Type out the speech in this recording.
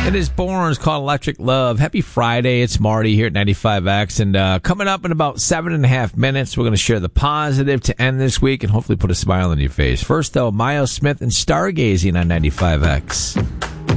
It is Born. It's called Electric Love. Happy Friday. It's Marty here at 95X. And coming up in about 7.5 minutes, we're going to share the positive to end this week and hopefully put a smile on your face. First, though, Miles Smith and Stargazing on 95X.